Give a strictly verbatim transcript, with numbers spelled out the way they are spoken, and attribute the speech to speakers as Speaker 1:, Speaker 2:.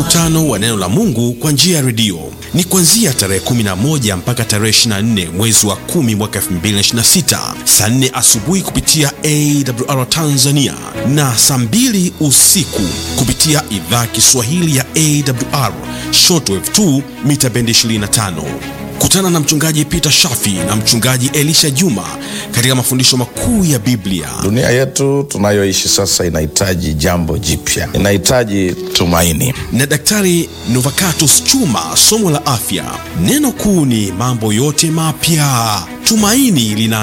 Speaker 1: mkutano wa neno la Mungu kwa njia ya redio. Ni kuanzia tarehe kumi na moja mpaka tarehe ishirini na nne mwezi wa kumi mwaka elfu mbili ishirini na sita, saa nne asubuhi kupitia A W R Tanzania na saa mbili usiku kupitia idhaa Kiswahili ya A W R shortwave two mita bendi ishirini na tano. Kutana na mchungaji Peter Shafi na mchungaji Elisha Juma katika mafundisho makuu ya Biblia.
Speaker 2: Dunia yetu tunayoishi sasa inahitaji jambo jipya, inahitaji tumaini.
Speaker 1: Na Daktari Novakatus Chuma, somo la afya. Neno kuu ni mambo yote mapya. Tumaini lina